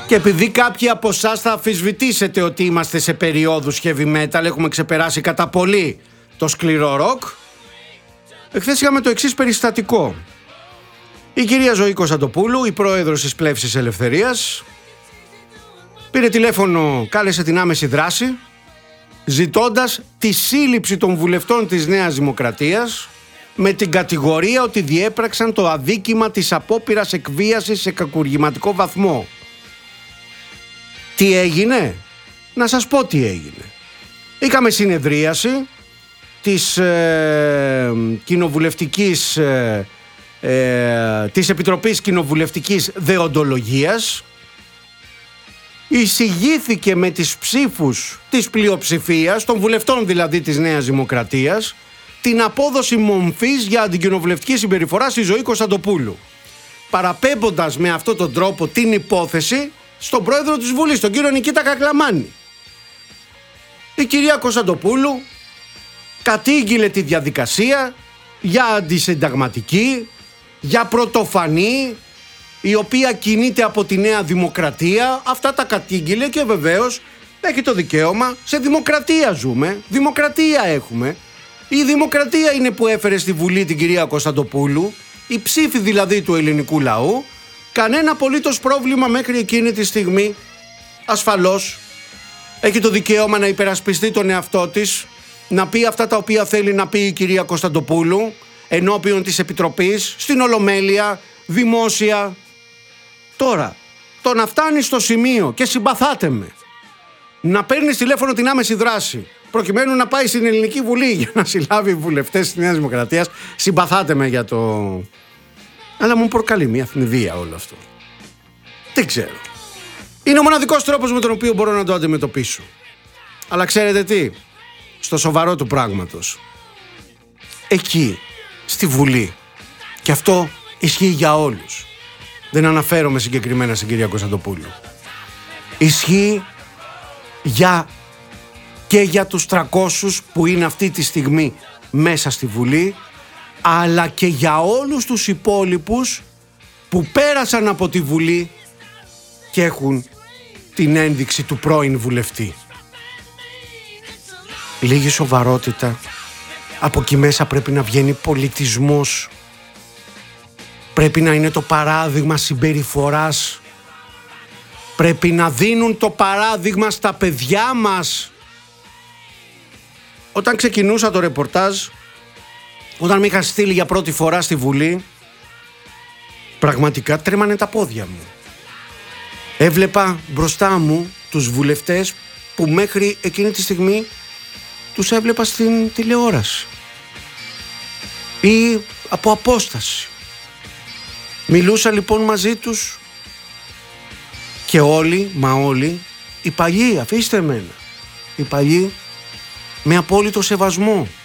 Και επειδή κάποιοι από εσάς θα αμφισβητήσετε ότι είμαστε σε περιόδους heavy metal, έχουμε ξεπεράσει κατά πολύ το σκληρό ροκ, εχθές είχαμε το εξής περιστατικό. Η κυρία Ζωή Κωνσταντοπούλου, η πρόεδρος της Πλεύσης Ελευθερίας, πήρε τηλέφωνο, κάλεσε την άμεση δράση, ζητώντας τη σύλληψη των βουλευτών της Νέας Δημοκρατίας με την κατηγορία ότι διέπραξαν το αδίκημα της απόπειρας εκβίασης σε κακουργηματικό βαθμό. Τι έγινε? Να σας πω τι έγινε. Είχαμε συνεδρίαση της κοινοβουλευτικής της Επιτροπής Κοινοβουλευτικής Δεοντολογίας. Εισηγήθηκε με τις ψήφους της πλειοψηφίας, των βουλευτών δηλαδή της Νέας Δημοκρατίας, την απόδοση μομφής για αντικοινοβουλευτική συμπεριφορά στη Ζωή Κωνσταντοπούλου, παραπέμποντας με αυτόν τον τρόπο την υπόθεση στον πρόεδρο της Βουλής, τον κύριο Νικήτα Κακλαμάνη. Η κυρία Κωνσταντοπούλου κατήγγειλε τη διαδικασία για αντισυνταγματική, για πρωτοφανή, η οποία κινείται από τη Νέα Δημοκρατία. Αυτά τα κατήγγειλε και βεβαίως έχει το δικαίωμα. Σε δημοκρατία ζούμε, δημοκρατία έχουμε. Η δημοκρατία είναι που έφερε στη Βουλή την κυρία Κωνσταντοπούλου, η ψήφη δηλαδή του ελληνικού λαού. Κανένα απολύτως πρόβλημα μέχρι εκείνη τη στιγμή. Ασφαλώς έχει το δικαίωμα να υπερασπιστεί τον εαυτό της, να πει αυτά τα οποία θέλει να πει η κυρία Κωνσταντοπούλου ενώπιον της Επιτροπής, στην Ολομέλεια, δημόσια. Τώρα, το να φτάνει στο σημείο, και συμπαθάτε με, να παίρνει τηλέφωνο την άμεση δράση προκειμένου να πάει στην Ελληνική Βουλή για να συλλάβει βουλευτές της Νέας Δημοκρατίας, συμπαθάτε με για το... Αλλά μου προκαλεί μια θνηδία όλο αυτό. Δεν ξέρω. Είναι ο μοναδικός τρόπος με τον οποίο μπορώ να το αντιμετωπίσω. Αλλά ξέρετε τι? Στο σοβαρό του πράγματος, εκεί, στη Βουλή, και αυτό ισχύει για όλους, δεν αναφέρομαι συγκεκριμένα στην κυρία Κωνσταντοπούλου, ισχύει και για τους 300 που είναι αυτή τη στιγμή μέσα στη Βουλή, αλλά και για όλους τους υπόλοιπους που πέρασαν από τη Βουλή και έχουν την ένδειξη του πρώην βουλευτή. Λίγη σοβαρότητα. Από εκεί μέσα πρέπει να βγαίνει πολιτισμός. Πρέπει να είναι το παράδειγμα συμπεριφοράς. Πρέπει να δίνουν το παράδειγμα στα παιδιά μας. Όταν ξεκινούσα το ρεπορτάζ, όταν με είχα στείλει για πρώτη φορά στη Βουλή, πραγματικά τρέμανε τα πόδια μου. Έβλεπα μπροστά μου τους βουλευτές που μέχρι εκείνη τη στιγμή τους έβλεπα στην τηλεόραση ή από απόσταση. Μιλούσα λοιπόν μαζί τους και όλοι, μα οι παλιοί, αφήστε εμένα, οι παλιοί με απόλυτο σεβασμό.